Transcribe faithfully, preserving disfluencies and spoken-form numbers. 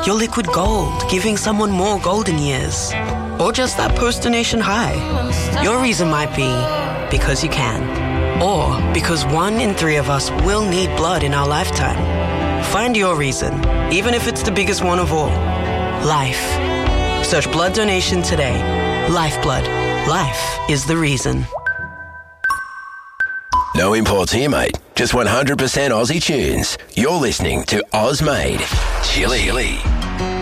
Your liquid gold, giving someone more golden years. Or just that post-donation high. Your reason might be because you can. Or because one in three of us will need blood in our lifetime. Find your reason, even if it's the biggest one of all. Life. Search blood donation today. Lifeblood. Life is the reason. No imports here, mate. Just one hundred percent Aussie tunes. You're listening to Ozmade. Chili. Chili.